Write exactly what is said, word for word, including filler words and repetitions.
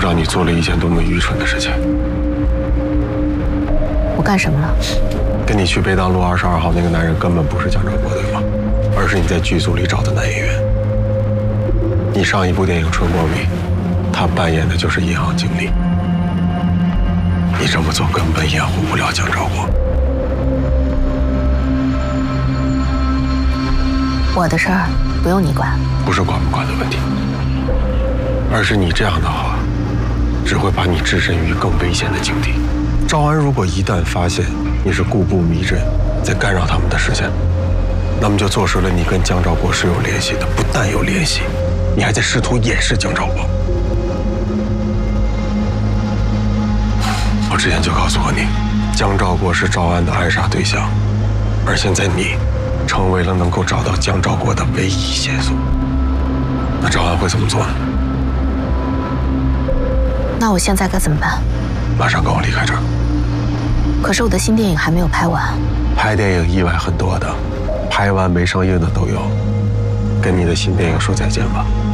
知道你做了一件多么愚蠢的事情。 我干什么了？ 跟你去北大路二十二号那个男人根本不是江兆国，对吗？而是你在剧组里找的男演员。你上一部电影《春光里》，他扮演的就是银行经理。你这么做根本掩护不了江兆国。 我的事儿不用你管。 不是管不管的问题，而是你这样的话，只会把你置身于更危险的境地。赵安如果一旦发现你是故布迷阵，在干扰他们的视线，那么就坐实了你跟江兆国是有联系的。不但有联系，你还在试图掩饰江兆国。我之前就告诉过你，江兆国是赵安的暗杀对象，而现在你成为了能够找到江兆国的唯一线索。那赵安会怎么做呢？ 那我现在该怎么办？ 马上跟我离开这儿。 可是我的新电影还没有拍完。 拍电影意外很多的，拍完没上映的都有。跟你的新电影说再见吧。